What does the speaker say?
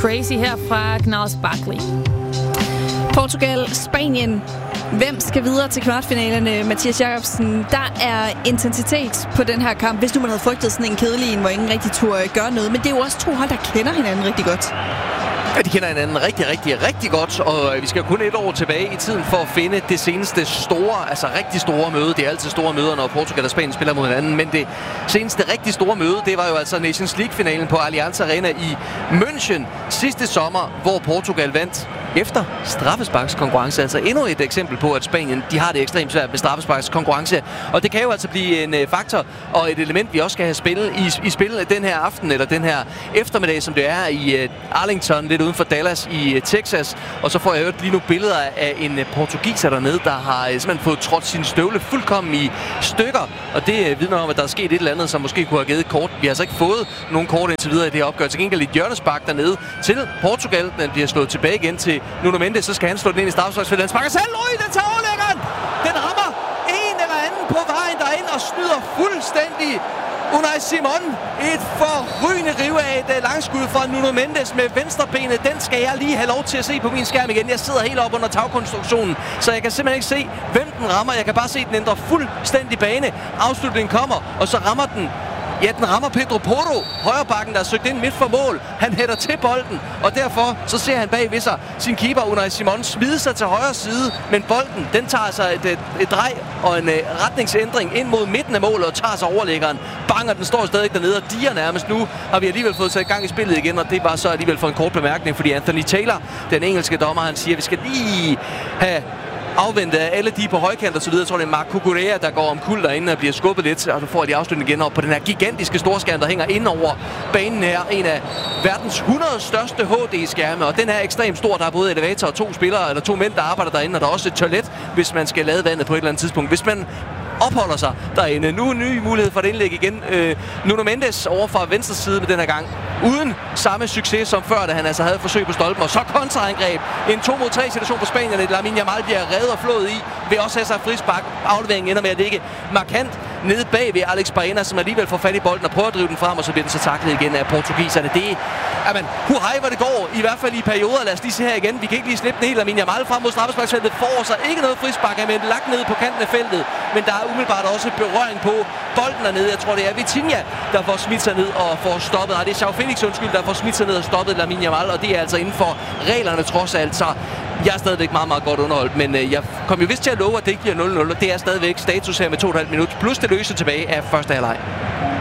Crazy her fra Gnarls Barkley. Portugal, Spanien. Hvem skal videre til kvartfinalerne, Mathias Jacobsen? Der er intensitet på den her kamp, hvis nu man havde frygtet sådan en kedelig en, hvor ingen rigtig turde gøre noget. Men det er jo også to hold, der kender hinanden rigtig godt. Ja, de kender hinanden rigtig godt, og vi skal kun et år tilbage i tiden for at finde det seneste store, altså rigtig store møde. Det er altid store møder, når Portugal og Spanien spiller mod hinanden, men det seneste rigtig store møde, det var jo altså Nations League-finalen på Allianz Arena i München sidste sommer, hvor Portugal vandt efter straffesparkskonkurrence. Altså endnu et eksempel på, at Spanien, de har det ekstremt svært med straffesparkskonkurrence, og det kan jo altså blive en faktor og et element, vi også skal have i spil den her aften, eller den her eftermiddag, som det er i Arlington, lidt uden for Dallas i Texas. Og så får jeg hørt lige nu billeder af en portugiser dernede, der har simpelthen fået trådt sine støvle fuldkommen i stykker. Og det vidner om, at der er sket et eller andet, som måske kunne have givet kort. Vi har altså ikke fået nogen kort indtil videre i det her opgør. Til gengæld et hjørnespark dernede til Portugal. Den bliver slået tilbage igen til Nuno Mendes. Så skal han slå den ind i straffesparksfeltet. Han sparker selv ud, den tager overlæggeren! Den rammer en eller anden på vejen derind og snyder fuldstændig Unai Simon. Et forrygende rive af et langskud fra Nuno Mendes med venstrebenet. Den skal jeg lige have lov til at se på min skærm igen. Jeg sidder helt op under tagkonstruktionen, så jeg kan simpelthen ikke se, hvem den rammer. Jeg kan bare se, at den ændrer fuldstændig bane. Afslutningen kommer, og så rammer den. Ja, den rammer Pedro Porro, højrebakken, der er søgt ind midt for mål. Han hætter til bolden, og derfor så ser han bag ved sig sin keeper Unai Simon smide sig til højre side. Men bolden, den tager sig et drej og en retningsændring ind mod midten af målet og tager sig overlæggeren. Banger, den står stadig dernede og diger nærmest. Nu har vi alligevel fået sat i gang i spillet igen, og det var så alligevel for en kort bemærkning, fordi Anthony Taylor, den engelske dommer, han siger, at vi skal lige have afvente alle de på højkant og så videre. Jeg tror, det er Marc Cucurella, der går omkuld derinde og bliver skubbet lidt, og så får de afslutning igen op på den her gigantiske storskærm, der hænger ind over banen her. En af verdens 100 største HD-skærme, og den er ekstremt stor. Der er både elevator og to spillere, eller to mænd, der arbejder derinde, og der er også et toilet, hvis man skal lade vandet på et eller andet tidspunkt. Hvis man opholder sig derinde. Nu en ny mulighed for et indlæg igen. Nuno Mendes over fra venstre side med den her gang. Uden samme succes som før, da han altså havde forsøg på stolpen. Og så kontraangreb. En 2-mod-3 situation for Spanierne. Lamine Yamal bliver reddet og flået i. Vil også have sig frispark. Afleveringen ender med at ligge markant nede bag ved Alex Baena, som alligevel får fat i bolden og prøver at drive den frem, og så bliver den så taklet igen af portugiserne. Det er, jamen, hej, hvor det går. I hvert fald i perioder. Lad os lige se her igen. Vi kan ikke lige slippe den helt. Lamine Yamal frem mod straffesparksfeltet. Får sig ikke noget frispark, men lagt ned på kanten af feltet. Men der er umiddelbart også berøring på bolden dernede. Jeg tror, det er Vitinha, der får smidt sig ned og får stoppet. Det er João Felix, der får smidt sig ned og stoppet Lamine Yamal, og det er altså inden for reglerne trods alt. Så jeg er stadigvæk meget godt underholdt, men jeg kom jo vist til at love, at det ikke bliver 0-0, og det er stadigvæk status her med 2,5 minutter, plus det løse tilbage af første halvleg.